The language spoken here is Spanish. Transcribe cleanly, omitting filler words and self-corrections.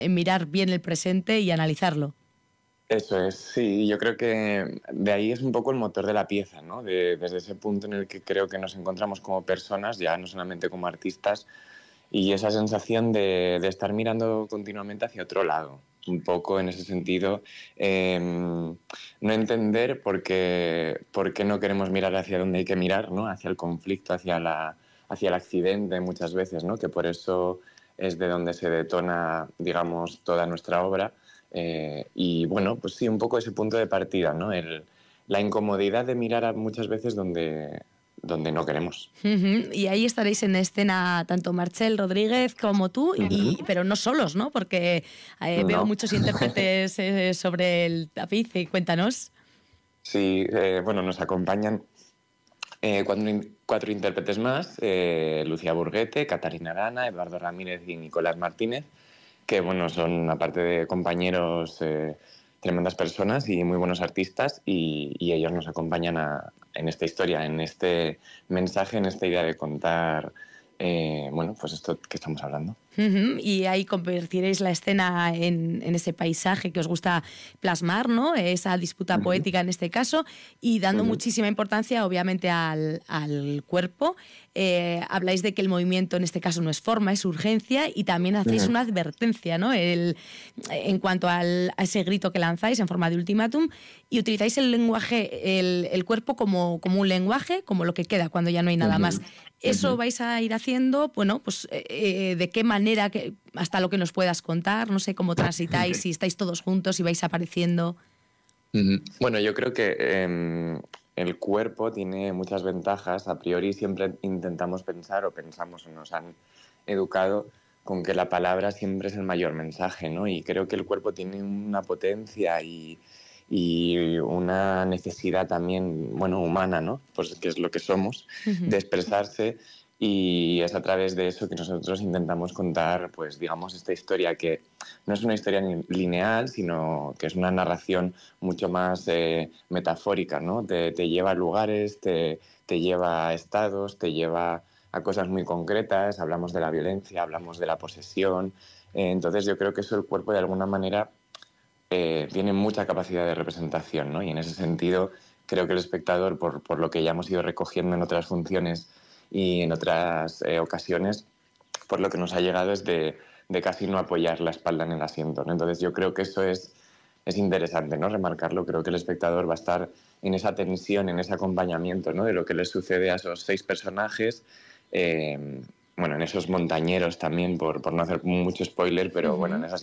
en mirar bien el presente y analizarlo. Eso es, sí, yo creo que de ahí es un poco el motor de la pieza, ¿no? Desde ese punto en el que creo que nos encontramos como personas, ya no solamente como artistas, y esa sensación de estar mirando continuamente hacia otro lado. Un poco en ese sentido, no entender por qué no queremos mirar hacia donde hay que mirar, ¿no? Hacia el conflicto, hacia el accidente muchas veces, ¿no? Que por eso es de donde se detona, digamos, toda nuestra obra. Y bueno, pues sí, un poco ese punto de partida, ¿no? La incomodidad de mirar muchas veces donde no queremos. Y ahí estaréis en escena tanto Marchel Rodríguez como tú, pero no solos, ¿no? Porque veo No. muchos intérpretes sobre el tapiz. Cuéntanos. Sí, bueno, nos acompañan cuatro intérpretes más, Lucía Burguete, Catalina Arana, Eduardo Ramírez y Nicolás Martínez, que bueno, son, aparte de compañeros, tremendas personas y muy buenos artistas, y ellos nos acompañan en esta historia, en este mensaje, en esta idea de contar, bueno, pues esto que estamos hablando. Y ahí convertiréis la escena en ese paisaje que os gusta plasmar, ¿no? Esa disputa poética en este caso, y dando muchísima importancia, obviamente, al cuerpo. Habláis de que el movimiento en este caso no es forma, es urgencia, y también hacéis una advertencia, ¿no? En cuanto a ese grito que lanzáis en forma de ultimátum, y utilizáis el lenguaje, el cuerpo como un lenguaje, como lo que queda cuando ya no hay nada más. Eso vais a ir haciendo, bueno, pues de qué manera, hasta lo que nos puedas contar, no sé cómo transitáis, si estáis todos juntos, si vais apareciendo. Bueno, yo creo que el cuerpo tiene muchas ventajas. A priori siempre intentamos pensar o pensamos o nos han educado con que la palabra siempre es el mayor mensaje, ¿no? Y creo que el cuerpo tiene una potencia y una necesidad también, bueno, humana, ¿no? Pues que es lo que somos, de expresarse, y es a través de eso que nosotros intentamos contar, pues digamos, esta historia que no es una historia lineal, sino que es una narración mucho más metafórica, ¿no? Te lleva a lugares, te lleva a estados, te lleva a cosas muy concretas, hablamos de la violencia, hablamos de la posesión, entonces yo creo que eso el cuerpo de alguna manera tiene mucha capacidad de representación, ¿no? Y en ese sentido creo que el espectador, por lo que ya hemos ido recogiendo en otras funciones y en otras ocasiones, por lo que nos ha llegado es de casi no apoyar la espalda en el asiento, ¿no? Entonces yo creo que eso es interesante, ¿no? Remarcarlo. Creo que el espectador va a estar en esa tensión, en ese acompañamiento, ¿no? De lo que les sucede a esos 6 personajes, bueno, en esos montañeros también, por no hacer mucho spoiler, pero bueno, en esas